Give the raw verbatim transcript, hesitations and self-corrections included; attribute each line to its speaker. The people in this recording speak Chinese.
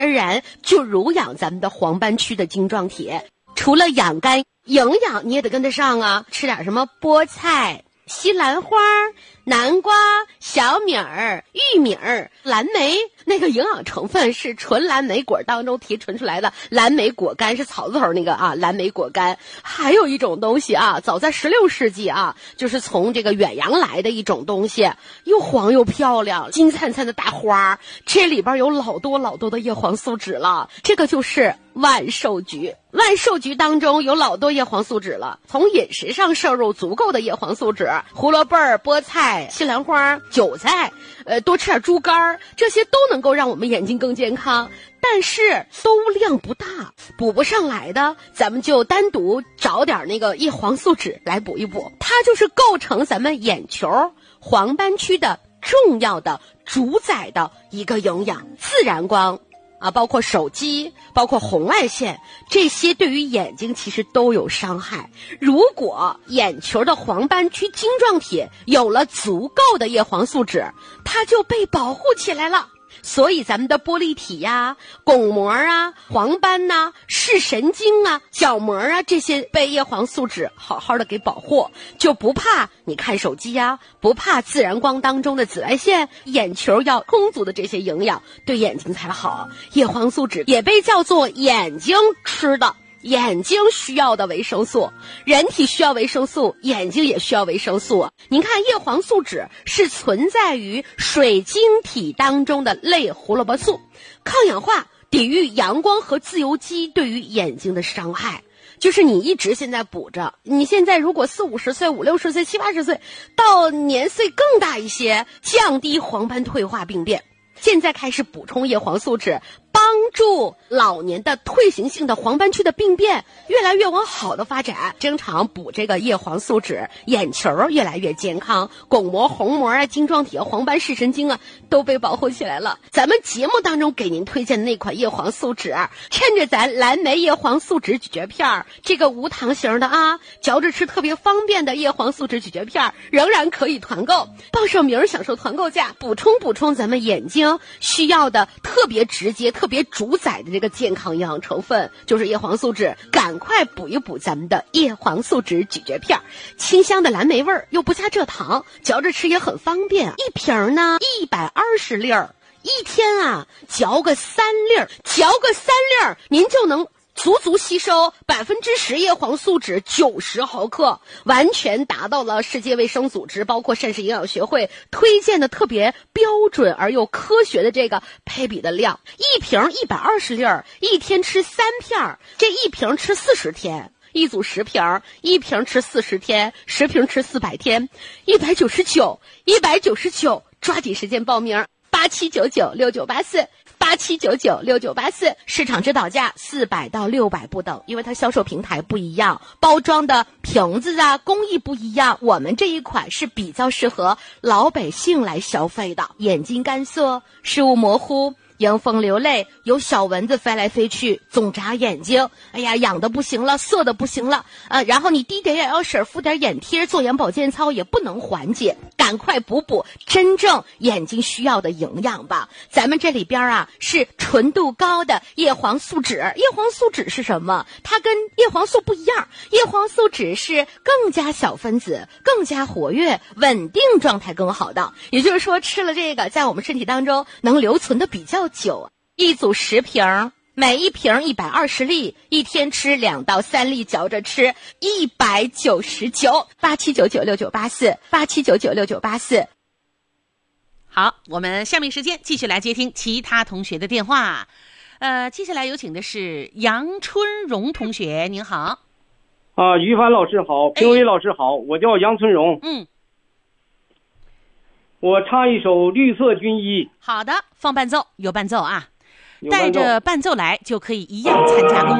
Speaker 1: 而然就濡养咱们的黄斑区的晶状体。除了养肝，营养你也得跟得上啊，吃点什么菠菜、西兰花、南瓜、小米儿、玉米儿、蓝莓，那个营养成分是纯蓝莓果当中提纯出来的蓝莓果干，是草字头那个啊，蓝莓果干。还有一种东西啊，早在十六世纪啊，就是从这个远洋来的一种东西，又黄又漂亮，金灿灿的大花，这里边有老多老多的叶黄素酯了，这个就是万寿菊。万寿菊当中有老多叶黄素酯了，从饮食上摄入足够的叶黄素酯，胡萝卜、菠菜、西兰花、韭菜，呃，多吃点猪肝，这些都能够让我们眼睛更健康。但是都量不大，补不上来的，咱们就单独找点那个叶黄素酯来补一补，它就是构成咱们眼球黄斑区的重要的主宰的一个营养。自然光啊，包括手机，包括红外线，这些对于眼睛其实都有伤害。如果眼球的黄斑区晶状体有了足够的叶黄素酯，它就被保护起来了。所以咱们的玻璃体呀、巩膜啊、黄斑呐、啊、视神经啊、角膜啊，这些被叶黄素酯好好的给保护，就不怕你看手机呀、啊，不怕自然光当中的紫外线，眼球要充足的这些营养对眼睛才好。叶黄素酯也被叫做眼睛吃的，眼睛需要的维生素，人体需要维生素，眼睛也需要维生素。您看叶黄素酯是存在于水晶体当中的类胡萝卜素，抗氧化，抵御阳光和自由基对于眼睛的伤害。就是你一直现在补着，你现在如果四五十岁、五六十岁、七八十岁，到年岁更大一些，降低黄斑退化病变，现在开始补充叶黄素酯，帮助老年的退行性的黄斑区的病变越来越往好的发展。经常补这个叶黄素酯，眼球越来越健康，巩膜、虹膜啊、晶状体啊、黄斑、视神经啊都被保护起来了。咱们节目当中给您推荐的那款叶黄素酯，趁着咱蓝莓叶黄素酯咀嚼片，这个无糖型的啊，嚼着吃特别方便的叶黄素酯咀嚼片仍然可以团购，报上名享受团购价，补充补充咱们眼睛需要的特别直接特别主宰的这个健康营养成分，就是叶黄素酯。赶快补一补咱们的叶黄素酯咀嚼片，清香的蓝莓味儿，又不加蔗糖，嚼着吃也很方便。一瓶呢一百二十粒儿，一天啊嚼个三粒儿，嚼个三粒儿，您就能足足吸收百分之十叶黄素酯九十毫克，完全达到了世界卫生组织包括膳食营养学会推荐的特别标准而又科学的这个配比的量。一瓶一百二十粒儿，一天吃三片，这一瓶吃四十天。一组十瓶，一瓶吃四十天，十瓶吃四百天，一百九十九，一百九十九，抓紧时间报名，八七九九六九八四。八七九九六九八四，市场指导价四百到六百不等，因为它销售平台不一样，包装的瓶子啊工艺不一样，我们这一款是比较适合老百姓来消费的。眼睛干涩，视物模糊，迎风流泪，有小蚊子飞来飞去，总眨眼睛，哎呀痒的不行了，涩的不行了啊！然后你滴点眼药水，敷点眼贴，做眼保健操也不能缓解，赶快补补真正眼睛需要的营养吧。咱们这里边啊是纯度高的叶黄素酯。叶黄素酯是什么？它跟叶黄素不一样，叶黄素酯是更加小分子，更加活跃，稳定状态更好的。也就是说吃了这个在我们身体当中能留存的比较久。一组十瓶，每一瓶一百二十粒，一天吃两到三粒，嚼着吃，一百九十九。八七九九六九八四，八七九九六九八四。
Speaker 2: 好，我们下面时间继续来接听其他同学的电话。呃，接下来有请的是杨春荣同学，您好。
Speaker 3: 啊，于凡老师好，评委老师好，我叫杨春荣。
Speaker 2: 嗯，
Speaker 3: 我唱一首《绿色军衣》。
Speaker 2: 好的，放伴奏，有伴奏啊，
Speaker 3: 有伴奏
Speaker 2: 带着伴奏来就可以一样参加公